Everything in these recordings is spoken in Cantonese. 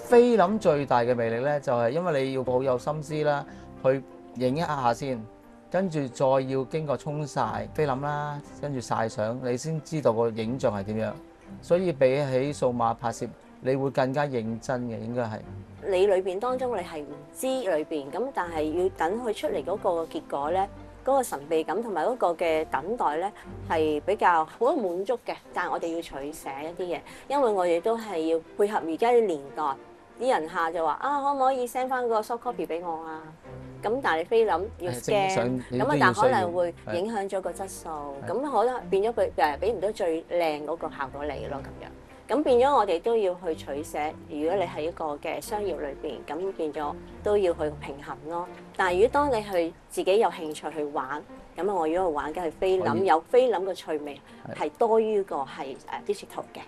菲林最大嘅魅力咧，就係因為你要好有心思啦，去影一下先，跟住再要經過沖曬菲林啦，跟住曬相，你先知道個影像係點樣。所以比起數碼拍攝，你會更加認真嘅，應該係。 你裏邊當中你係唔知裏邊，咁但係要等佢出嚟嗰個結果咧，嗰個神秘感同埋嗰個嘅等待咧係比較好滿足嘅。但係我哋要取捨一啲嘢，因為我哋都係要配合而家啲年代，啲人下就話啊，可唔可以 send 翻個 soft copy 俾我啊？咁但係菲林要 scan，咁啊但可能會影響咗個質素，咁可能變咗佢俾唔到最靚嗰個效果你咯咁樣。咁變咗我哋都要去取捨。如果你係一個嘅商業裏邊，咁變咗都要去平衡咯。但係如果當你去自己有興趣去玩，咁啊我如果去玩嘅係菲林，有菲林嘅趣味係多於個係digital 嘅。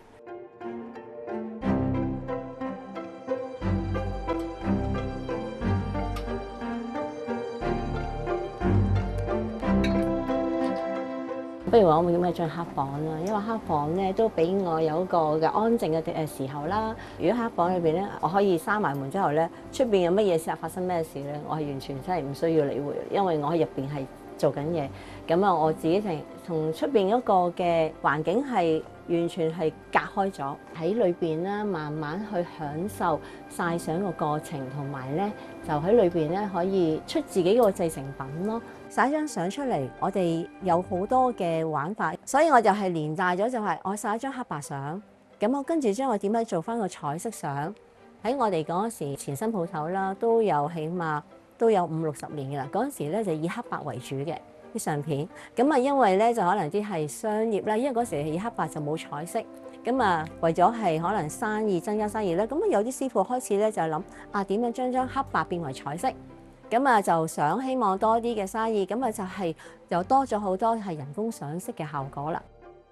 不如話我會點解進黑房啦？因為黑房咧都俾我有一個嘅安靜嘅時候啦。如果黑房裏邊咧，我可以閂埋門之後咧，出邊有乜嘢事啊，發生咩事咧，我係完全真係唔需要理會，因為我喺入邊係做緊嘢。咁啊，我自己同出邊嗰個嘅環境係完全係隔開咗，喺裏邊咧慢慢去享受曬相個過程，同埋咧就喺裏邊咧可以出自己個製成品咯。曬張相出嚟，我哋有好多嘅玩法，所以我就係連帶咗就係我曬一張黑白相，咁我跟住將我點樣做翻個彩色相。喺我哋嗰時前身鋪頭啦，都有起碼都有50-60年嘅啦。嗰陣時咧就以黑白為主嘅啲相片，咁啊因為咧就可能啲係商業啦，因為嗰時係以黑白就冇彩色，咁啊為咗係可能生意增加生意咧，咁啊有啲師傅開始咧就諗啊點樣將黑白變為彩色。咁啊就想希望多啲嘅生意，咁啊就係又多咗好多係人工上色嘅效果啦。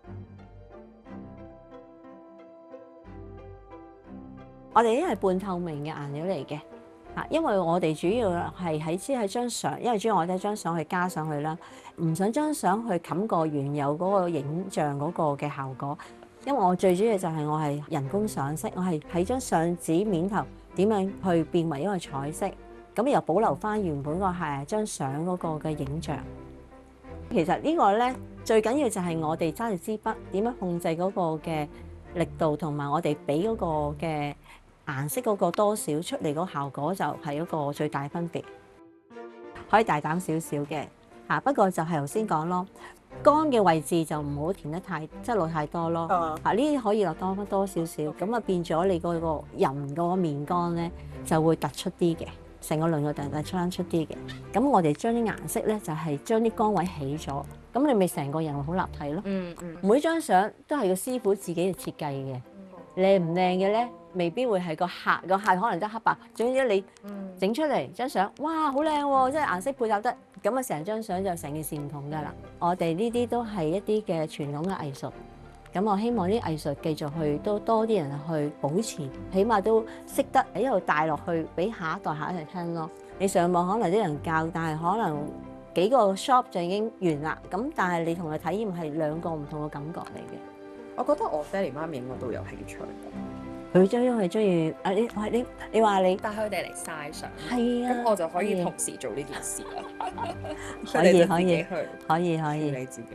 我哋呢係半透明嘅顏料嚟嘅，因為我哋主要係喺張相，因為主要我哋將相去加上去啦，唔想將相去冚過原有嗰個影像嗰個嘅效果。因為我最主要就係我係人工上色，我係喺張相紙面頭點樣去變為一個彩色。咁又保留翻原本個係張相嗰個嘅影像。其實呢個咧最緊要就係我哋揸住支筆點樣控制嗰個嘅力度，同埋我哋俾嗰個嘅顏色嗰個多少出嚟嗰效果就係一個最大分別。可以大膽少少嘅嚇，不過就係頭先講咯，乾嘅位置就唔好填得太即係落太多咯嚇，呢啲可以落多少少，咁啊變咗你嗰個人嗰個面乾咧就會突出啲嘅。成個輪廓突出啲嘅，咁我哋將啲顏色咧就係將啲光位起咗，咁你咪成個人會好立體咯。每張相都係個師傅自己嘅設計嘅，靚唔靚嘅咧未必會係個客可能得黑白，總之你整出嚟張相，哇好靚喎，即係顏色配合得，咁啊成張相就成件事唔同㗎啦。我哋呢啲都係一啲嘅傳統嘅藝術。咁我希望啲藝術繼續去都多啲人去保持，起碼都識得一路帶落去俾下一代聽咯。你上網可能啲人教，但係可能幾個 shop 就已經完啦。咁但係你同佢體驗係兩個唔同嘅感覺嚟嘅。 我覺得我爹哋媽咪我都有興趣。 佢因為中意啊！你話你帶佢哋嚟曬相， 係啊， 咁我就可以同時做呢件事啦。 可以你自己。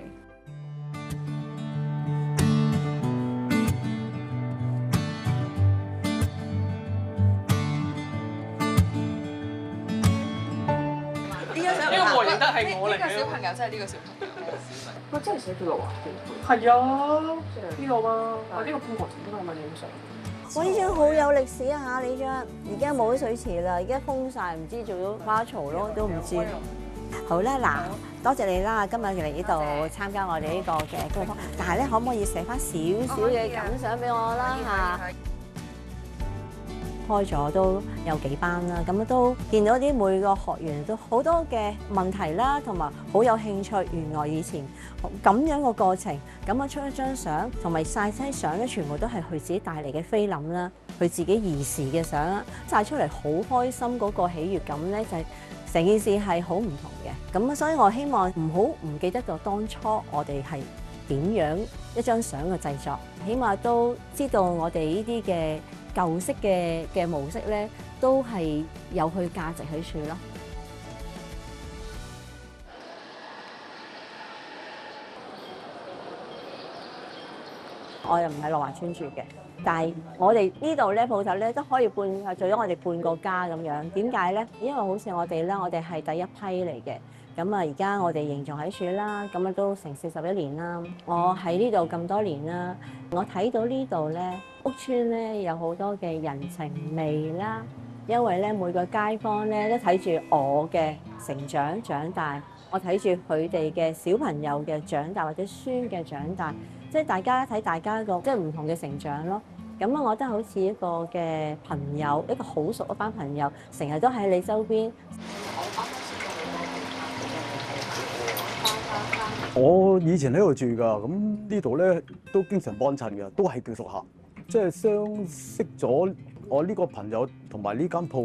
我認得係我嚟嘅。 呢個小朋友真係呢個小朋友。 我真係寫住6啊？係啊，呢個嘛，呢個半學前都係咪影相？ 哇！呢張好有歷史啊！呢張而家冇咗水池啦，而家封晒，唔知做咗花槽咯，都唔知。好啦，嗱，多謝你啦，今日嚟呢度參加我哋呢個嘅工坊，但係咧可唔可以寫翻少少嘅感想俾我啦嚇？開咗都有幾班啦，咁都見到啲每個學員都好多嘅問題啦，同埋好有興趣。原來以前咁樣個過程，咁樣出一張相，同埋曬親相咧，全部都係佢自己帶嚟嘅菲林啦，佢自己兒時嘅相啦，曬出嚟好開心嗰個喜悅感咧，就係成件事係好唔同嘅。咁所以我希望唔好唔記得咗當初我哋係點樣一張相嘅製作，起碼都知道我哋呢啲嘅舊式嘅模式咧，都係有佢價值喺處咯。我又唔喺樂華村住嘅，但係我哋呢度咧鋪頭咧都可以做咗我哋半個家咁樣。點解咧？因為好似我哋咧，我哋係第一批嚟嘅。咁啊，而家我哋仍仲喺處啦，咁啊都成41年啦。我喺呢度咁多年啦，我睇到呢度咧屋村咧有好多嘅人情味啦。因為咧每個街坊咧都睇住我嘅成長長大，我睇住佢哋嘅小朋友嘅長大或者孫嘅長大，即係大家睇大家個即係唔同嘅成長咯。咁啊，我覺得好似一個嘅朋友，一個好熟一班朋友，成日都喺你周邊。 我以前喺度住㗎，咁呢度咧都經常幫襯㗎，都係叫熟客，即係相識咗我呢個朋友同埋呢間鋪。